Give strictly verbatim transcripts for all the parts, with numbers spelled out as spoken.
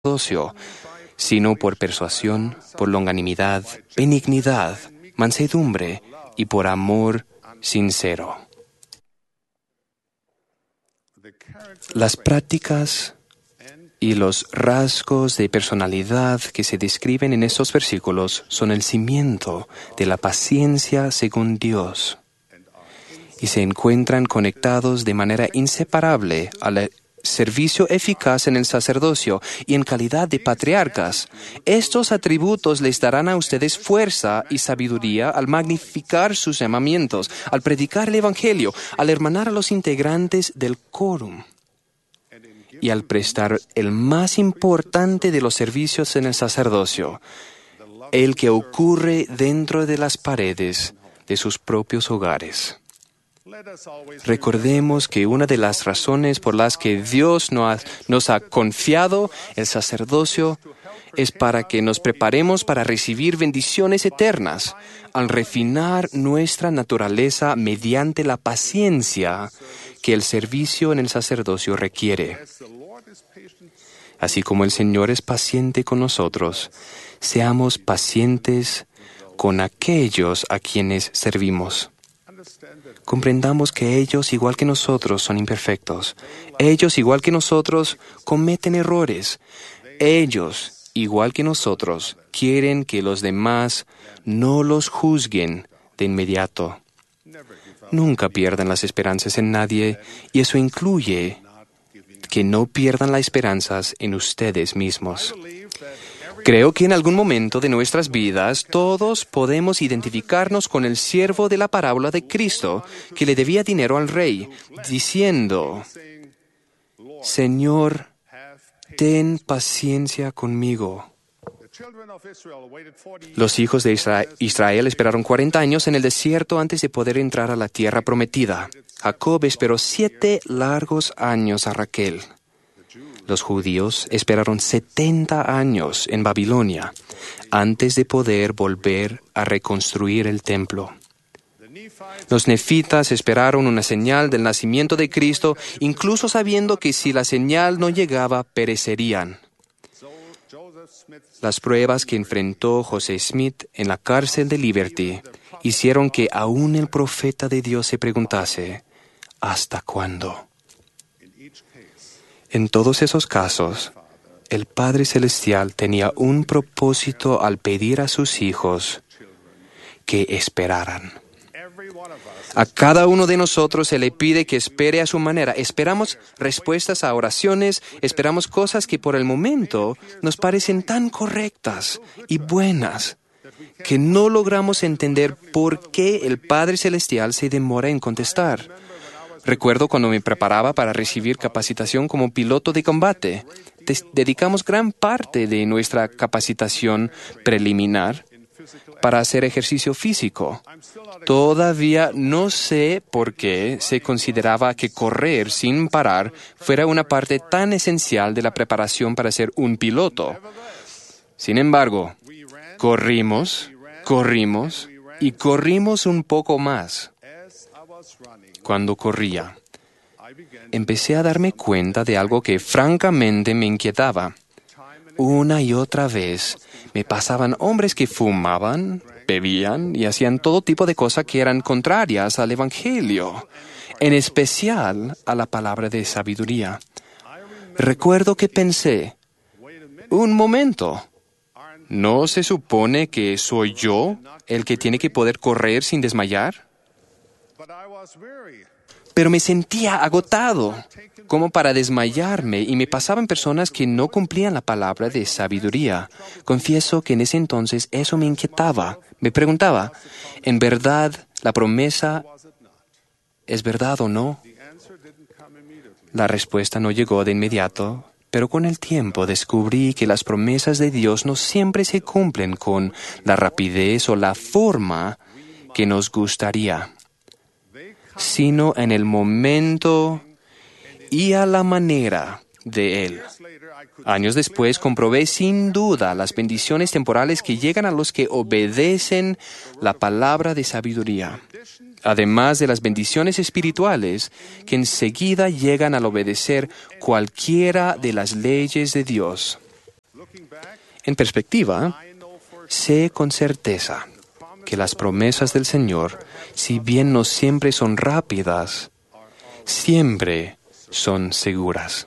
sacerdocio, sino por persuasión, por longanimidad, benignidad, mansedumbre y por amor sincero. Las prácticas y los rasgos de personalidad que se describen en estos versículos son el cimiento de la paciencia según Dios y se encuentran conectados de manera inseparable al servicio eficaz en el sacerdocio y en calidad de patriarcas. Estos atributos les darán a ustedes fuerza y sabiduría al magnificar sus llamamientos, al predicar el Evangelio, al hermanar a los integrantes del quórum y al prestar el más importante de los servicios en el sacerdocio, el que ocurre dentro de las paredes de sus propios hogares. Recordemos que una de las razones por las que Dios nos ha confiado el sacerdocio es para que nos preparemos para recibir bendiciones eternas, al refinar nuestra naturaleza mediante la paciencia que el servicio en el sacerdocio requiere. Así como el Señor es paciente con nosotros, seamos pacientes con aquellos a quienes servimos. Comprendamos que ellos, igual que nosotros, son imperfectos. Ellos, igual que nosotros, cometen errores. Ellos, igual que nosotros, quieren que los demás no los juzguen de inmediato. Nunca pierdan las esperanzas en nadie, y eso incluye que no pierdan las esperanzas en ustedes mismos. Creo que en algún momento de nuestras vidas todos podemos identificarnos con el siervo de la parábola de Cristo que le debía dinero al rey, diciendo: Señor, ten paciencia conmigo. Los hijos de Israel esperaron cuarenta años en el desierto antes de poder entrar a la tierra prometida. Jacob esperó siete largos años a Raquel. Los judíos esperaron setenta años en Babilonia antes de poder volver a reconstruir el templo. Los nefitas esperaron una señal del nacimiento de Cristo, incluso sabiendo que si la señal no llegaba, perecerían. Las pruebas que enfrentó José Smith en la cárcel de Liberty hicieron que aún el profeta de Dios se preguntase: ¿hasta cuándo? En todos esos casos, el Padre Celestial tenía un propósito al pedir a sus hijos que esperaran. A cada uno de nosotros se le pide que espere a su manera. Esperamos respuestas a oraciones, esperamos cosas que por el momento nos parecen tan correctas y buenas que no logramos entender por qué el Padre Celestial se demora en contestar. Recuerdo cuando me preparaba para recibir capacitación como piloto de combate. Des- dedicamos gran parte de nuestra capacitación preliminar para hacer ejercicio físico. Todavía no sé por qué se consideraba que correr sin parar fuera una parte tan esencial de la preparación para ser un piloto. Sin embargo, corrimos, corrimos y corrimos un poco más. Cuando corría, empecé a darme cuenta de algo que francamente me inquietaba. Una y otra vez me pasaban hombres que fumaban, bebían y hacían todo tipo de cosas que eran contrarias al Evangelio, en especial a la palabra de sabiduría. Recuerdo que pensé: un momento, ¿no se supone que soy yo el que tiene que poder correr sin desmayar? Pero me sentía agotado, como para desmayarme, y me pasaban personas que no cumplían la palabra de sabiduría. Confieso que en ese entonces eso me inquietaba. Me preguntaba, ¿en verdad la promesa es verdad o no? La respuesta no llegó de inmediato, pero con el tiempo descubrí que las promesas de Dios no siempre se cumplen con la rapidez o la forma que nos gustaría, sino en el momento y a la manera de Él. Años después comprobé sin duda las bendiciones temporales que llegan a los que obedecen la palabra de sabiduría, además de las bendiciones espirituales que enseguida llegan al obedecer cualquiera de las leyes de Dios. En perspectiva, sé con certeza que las promesas del Señor, si bien no siempre son rápidas, siempre son seguras.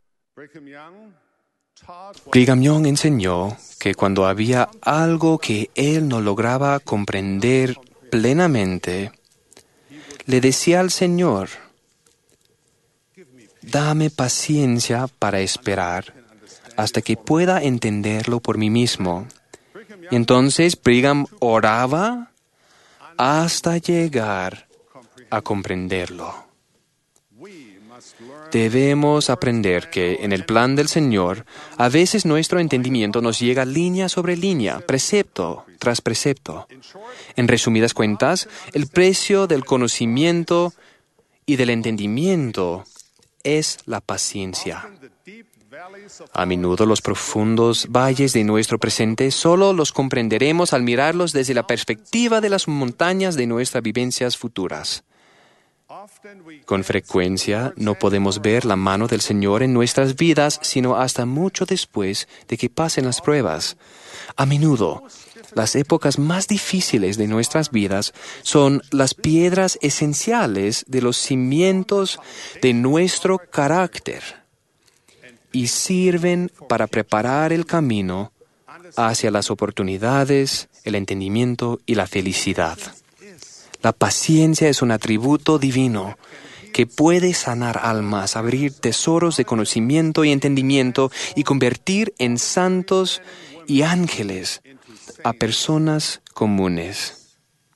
Brigham Young enseñó que cuando había algo que él no lograba comprender plenamente, le decía al Señor: dame paciencia para esperar hasta que pueda entenderlo por mí mismo. Y entonces Brigham oraba hasta llegar a comprenderlo. Debemos aprender que en el plan del Señor, a veces nuestro entendimiento nos llega línea sobre línea, precepto tras precepto. En resumidas cuentas, el precio del conocimiento y del entendimiento es la paciencia. A menudo los profundos valles de nuestro presente solo los comprenderemos al mirarlos desde la perspectiva de las montañas de nuestras vivencias futuras. Con frecuencia no podemos ver la mano del Señor en nuestras vidas sino hasta mucho después de que pasen las pruebas. A menudo, las épocas más difíciles de nuestras vidas son las piedras esenciales de los cimientos de nuestro carácter y sirven para preparar el camino hacia las oportunidades, el entendimiento y la felicidad. La paciencia es un atributo divino que puede sanar almas, abrir tesoros de conocimiento y entendimiento y convertir en santos y ángeles a personas comunes.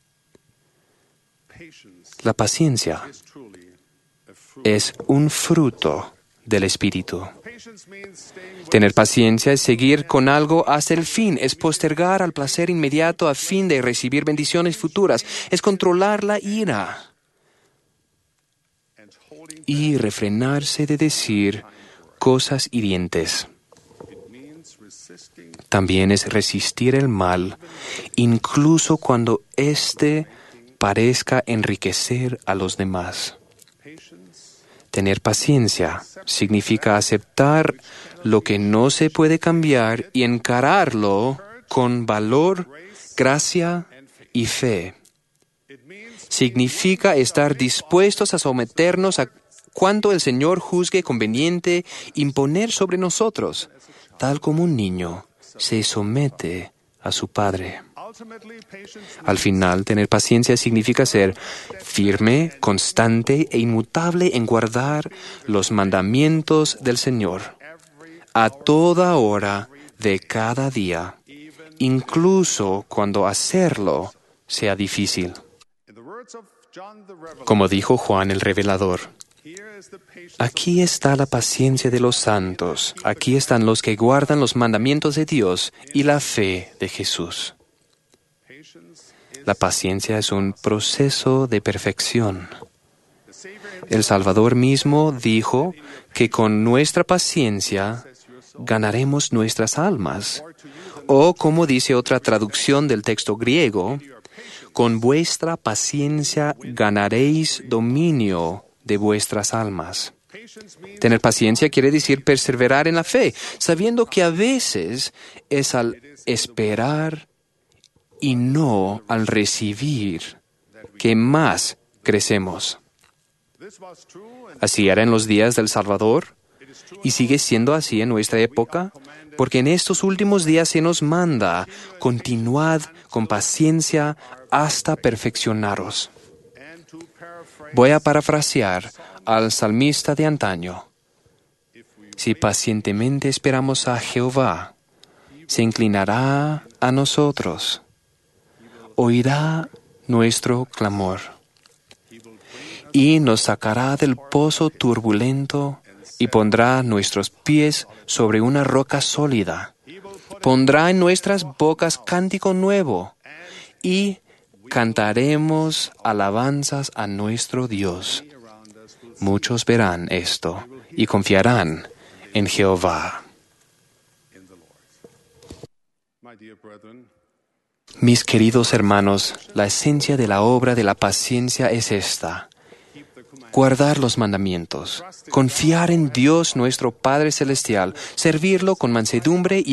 La paciencia es un fruto del Espíritu. Tener paciencia es seguir con algo hasta el fin, es postergar al placer inmediato a fin de recibir bendiciones futuras, es controlar la ira y refrenarse de decir cosas hirientes. También es resistir el mal, incluso cuando éste parezca enriquecer a los demás. Tener paciencia significa aceptar lo que no se puede cambiar y encararlo con valor, gracia y fe. Significa estar dispuestos a someternos a cuanto el Señor juzgue conveniente imponer sobre nosotros, tal como un niño se somete a su padre. Al final, tener paciencia significa ser firme, constante e inmutable en guardar los mandamientos del Señor a toda hora de cada día, incluso cuando hacerlo sea difícil. Como dijo Juan el Revelador, aquí está la paciencia de los santos, aquí están los que guardan los mandamientos de Dios y la fe de Jesús. La paciencia es un proceso de perfección. El Salvador mismo dijo que con nuestra paciencia ganaremos nuestras almas. O, como dice otra traducción del texto griego, con vuestra paciencia ganaréis dominio de vuestras almas. Tener paciencia quiere decir perseverar en la fe, sabiendo que a veces es al esperar y no al recibir que más crecemos. Así era en los días del Salvador y sigue siendo así en nuestra época, porque en estos últimos días se nos manda: continuad con paciencia hasta perfeccionaros. Voy a parafrasear al salmista de antaño. Si pacientemente esperamos a Jehová, se inclinará a nosotros, oirá nuestro clamor y nos sacará del pozo turbulento y pondrá nuestros pies sobre una roca sólida. Pondrá en nuestras bocas cántico nuevo y cantaremos alabanzas a nuestro Dios. Muchos verán esto y confiarán en Jehová. Mis queridos hermanos, la esencia de la obra de la paciencia es esta: guardar los mandamientos, confiar en Dios nuestro Padre Celestial, servirlo con mansedumbre y